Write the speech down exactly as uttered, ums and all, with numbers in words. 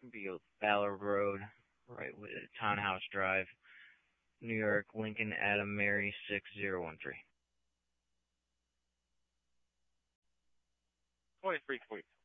be Ballard Road, right with Townhouse Drive, New York, Lincoln, Adam, Mary, six zero one three. twenty-three point